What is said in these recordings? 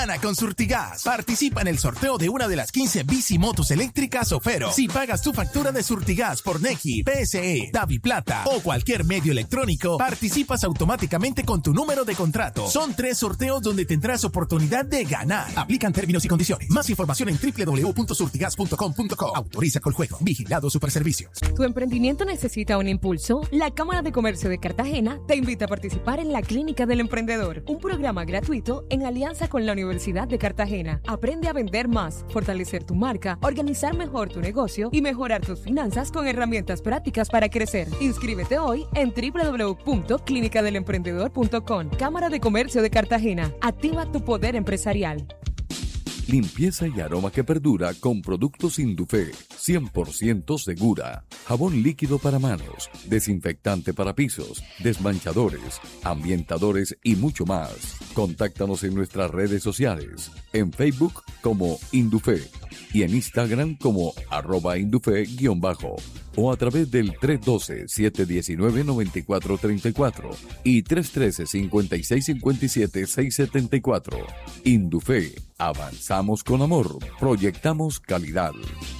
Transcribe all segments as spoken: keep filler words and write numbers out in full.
Gana con Surtigas. Participa en el sorteo de una de las quince bicimotos eléctricas Ofero. Si pagas tu factura de Surtigas por Nequi, P S E, DaviPlata o cualquier medio electrónico, participas automáticamente con tu número de contrato. Son tres sorteos donde tendrás oportunidad de ganar. Aplican términos y condiciones. Más información en doble u doble u doble u punto surtigas punto com punto co. Autoriza Coljuego. Vigilado Superservicios. ¿Tu emprendimiento necesita un impulso? La Cámara de Comercio de Cartagena te invita a participar en la Clínica del Emprendedor, un programa gratuito en alianza con la Universidad de Cartagena. Aprende a vender más, fortalecer tu marca, organizar mejor tu negocio y mejorar tus finanzas con herramientas prácticas para crecer. Inscríbete hoy en doble u doble u doble u punto clínica del emprendedor punto com. Cámara de Comercio de Cartagena. Activa tu poder empresarial. Limpieza y aroma que perdura con productos Indufé, cien por ciento segura. Jabón líquido para manos, desinfectante para pisos, desmanchadores, ambientadores y mucho más. Contáctanos en nuestras redes sociales, en Facebook como Indufé y en Instagram como arroba Indufé guión bajo o a través del tres uno dos, siete uno nueve, nueve cuatro tres cuatro y tres uno tres, cinco seis cinco siete, seis siete cuatro. Indufé, avanzamos con amor, proyectamos calidad.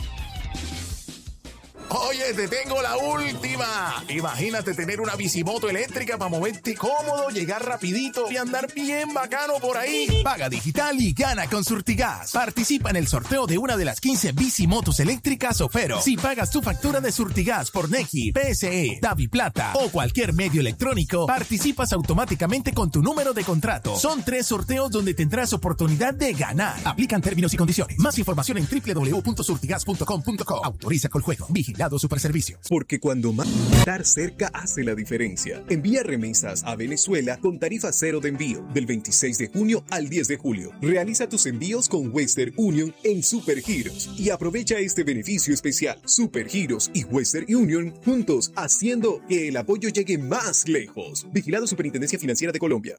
Oye, te tengo la última. Imagínate tener una bicimoto eléctrica para moverte cómodo, llegar rapidito y andar bien bacano por ahí. Paga digital y gana con Surtigas. Participa en el sorteo de una de las quince bicimotos eléctricas Ofero. Si pagas tu factura de Surtigas por Nequi, P S E, DaviPlata o cualquier medio electrónico, participas automáticamente con tu número de contrato. Son tres sorteos donde tendrás oportunidad de ganar. Aplican términos y condiciones. Más información en doble u doble u doble u punto surtigas punto com punto co. Autoriza Coljuego. Vigilado Superservicios. Porque cuando más estar cerca hace la diferencia. Envía remesas a Venezuela con tarifa cero de envío del veintiséis de junio al diez de julio. Realiza tus envíos con Western Union en Supergiros y aprovecha este beneficio especial. Supergiros y Western Union juntos haciendo que el apoyo llegue más lejos. Vigilado Superintendencia Financiera de Colombia.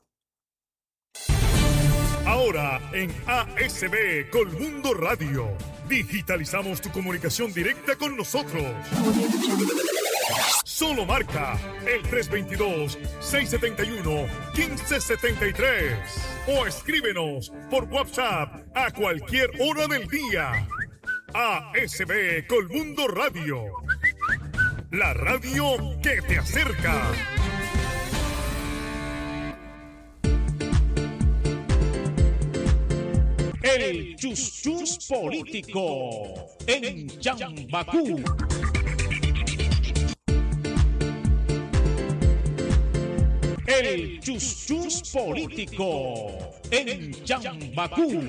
Ahora en A S B Colmundo Radio. Digitalizamos tu comunicación directa con nosotros. Solo marca el tres dos dos, seis siete uno, uno cinco siete tres o escríbenos por WhatsApp a cualquier hora del día. A S B Colmundo Radio. La radio que te acerca. El Chus Chus político en Chambacú. El Chus Chus político en Chambacú.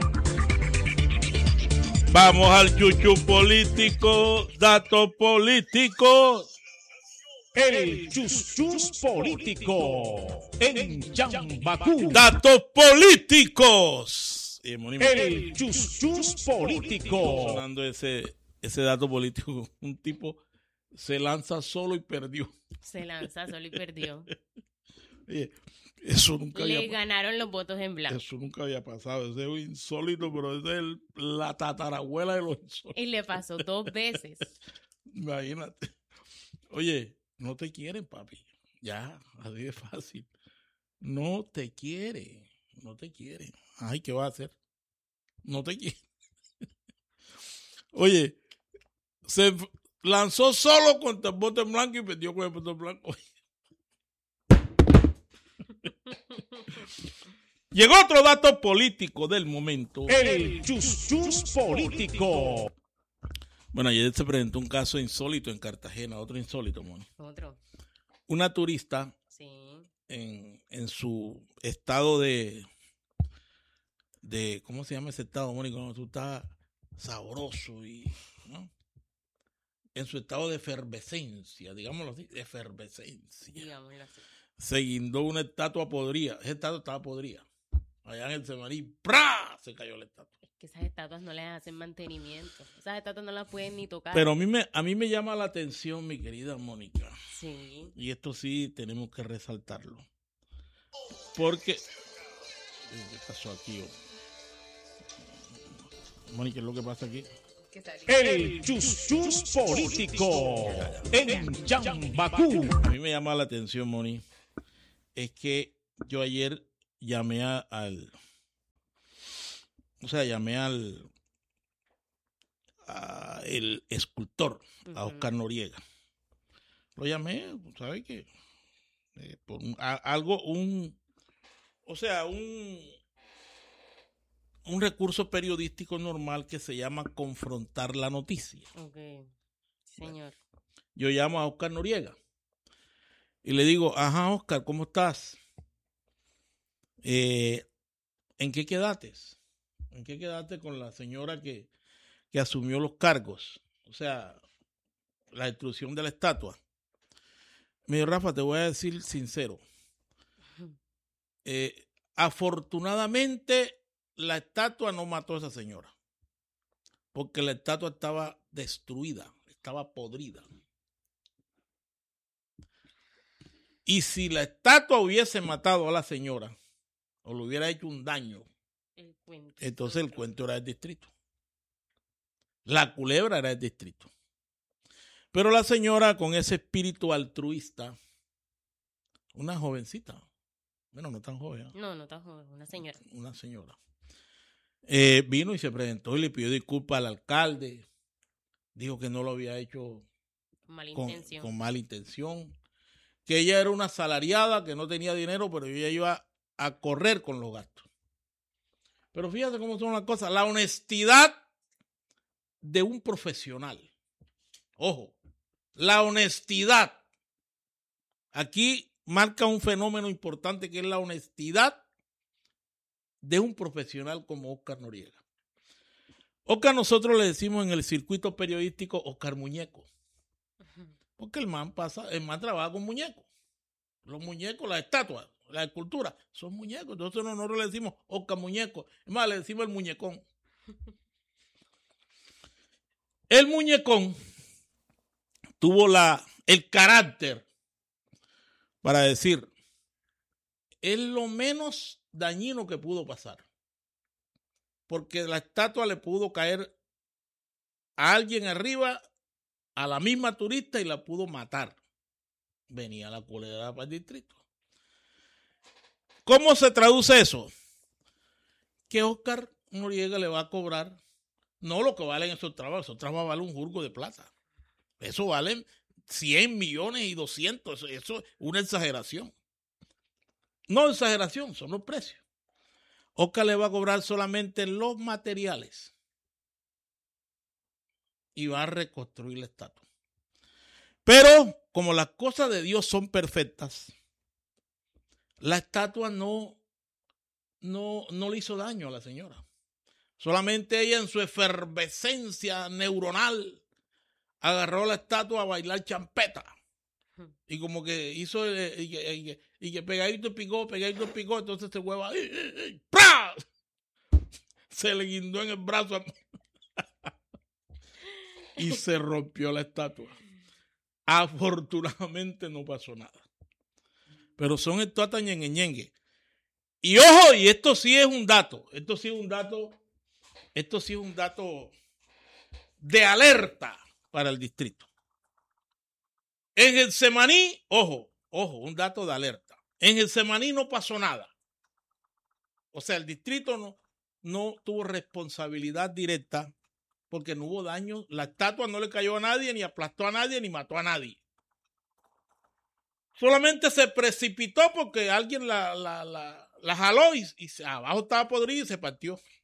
Vamos al chuchu político, datos políticos. El Chus Chus político en Chambacú. Datos políticos. El Chus Chus político. Sonando ese, ese dato político. Un tipo se lanza solo y perdió. Se lanza solo y perdió. Oye, eso nunca Le había, ganaron los votos en blanco. Eso nunca había pasado. Ese es insólito, pero ese es el, la tatarabuela de los insólitos. Y le pasó dos veces. Imagínate. Oye, no te quieren, papi. Ya, así de fácil. No te quiere. No te quiere. Ay, ¿qué va a hacer? No te quiere. Oye, se lanzó solo contra el voto en blanco y perdió con el voto en blanco. Llegó otro dato político del momento. El Chus Chus político. Bueno, ayer se presentó un caso insólito en Cartagena, otro insólito, Moni. Otro. Una turista sí. en, en su estado de, de, ¿cómo se llama ese estado, Moni? Cuando tú estás sabroso y, ¿no? En su estado de efervescencia, digámoslo así, de efervescencia. Digámoslo así. Se guindó una estatua podrida. Esa estatua estaba podrida. Allá en el Semarí, ¡prá! Se cayó la estatua. Es que esas estatuas no les hacen mantenimiento. Esas estatuas no las pueden ni tocar. Pero a mí me, a mí me llama la atención, mi querida Mónica. Sí. Y esto sí tenemos que resaltarlo. Porque... ¿Qué pasó aquí? Mónica, ¿qué es lo que pasa aquí? El Chus Chus político en Chambacú. A mí me llama la atención, Moni, es que yo ayer llamé a, al o sea, llamé al a el escultor, a Oscar Noriega. Lo llamé, ¿sabes qué? Eh, por un, a, algo, un, o sea, un, un recurso periodístico normal que se llama confrontar la noticia. Ok, señor. Yo llamo a Oscar Noriega y le digo, ajá, Oscar, ¿cómo estás? Eh, ¿En qué quedaste? ¿En qué quedaste con la señora que, que asumió los cargos? O sea, la destrucción de la estatua. Me dijo, Rafa, te voy a decir sincero. Eh, afortunadamente, la estatua no mató a esa señora. Porque la estatua estaba destruida, estaba podrida. Y si la estatua hubiese matado a la señora, o le hubiera hecho un daño, El cuento. entonces el cuento era del distrito. La culebra era del distrito. Pero la señora, con ese espíritu altruista, una jovencita, bueno, no tan joven, ¿eh? No, no tan joven, una señora. Una señora, eh, vino y se presentó y le pidió disculpas al alcalde, dijo que no lo había hecho Mala con, intención. con mala intención, que ella era una asalariada, que no tenía dinero, pero ella iba a correr con los gastos. Pero fíjate cómo son las cosas, la honestidad de un profesional. Ojo, la honestidad. Aquí marca un fenómeno importante que es la honestidad de un profesional como Oscar Noriega. Oscar, nosotros le decimos en el circuito periodístico Oscar Muñeco. Porque el man pasa, el man trabaja con muñecos. Los muñecos, las estatuas, las esculturas, son muñecos. Entonces nosotros le decimos Oscar Muñeco. Es más, le decimos el muñecón. El muñecón tuvo la, el carácter para decir, es lo menos dañino que pudo pasar. Porque la estatua le pudo caer a alguien arriba, a la misma turista, y la pudo matar. Venía la culebra para el distrito. ¿Cómo se traduce eso? Que Oscar Noriega le va a cobrar no lo que valen esos trabajos. Esos trabajos valen un jurgo de plata. Eso valen cien millones y doscientos. Eso es una exageración. No exageración, son los precios. Oscar le va a cobrar solamente los materiales y va a reconstruir la estatua. Pero como las cosas de Dios son perfectas, la estatua no, no, no le hizo daño a la señora. Solamente ella, en su efervescencia neuronal, agarró la estatua a bailar champeta. Y como que hizo, eh, y, que, y, que, y que pegadito picó, pegadito picó, entonces se hueva, ¡ay, ay, ay! ¡Pra! Se le guindó en el brazo y se rompió la estatua. Afortunadamente no pasó nada. Pero son estatuas ñengue. Y ojo, y esto sí es un dato, esto sí es un dato, esto sí es un dato de alerta para el distrito. En Getsemaní, ojo, ojo, un dato de alerta. En Getsemaní no pasó nada. O sea, el distrito no, no tuvo responsabilidad directa porque no hubo daño. La estatua no le cayó a nadie, ni aplastó a nadie, ni mató a nadie. Solamente se precipitó porque alguien la, la, la, la jaló y, y abajo estaba podrida y se partió.